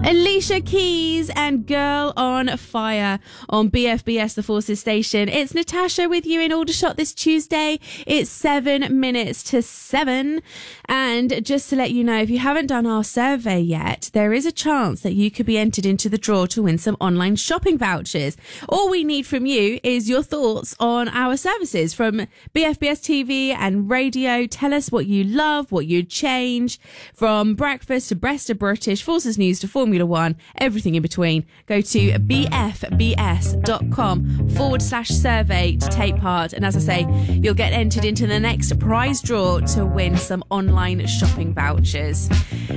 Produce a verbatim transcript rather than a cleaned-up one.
Alicia Keys and Girl on Fire on B F B S The Forces station. It's Natasha with you in Aldershot this Tuesday. It's seven minutes to seven. And just to let you know, if you haven't done our survey yet, there is a chance that you could be entered into the draw to win some online shopping vouchers. All we need from you is your thoughts on our services from B F B S T V and radio. Tell us what you love, what you'd change, from breakfast to breast to British, Forces News to Formula One, everything in between. Go to bfbs.com forward slash survey to take part. And as I say, you'll get entered into the next prize draw to win some online shopping vouchers.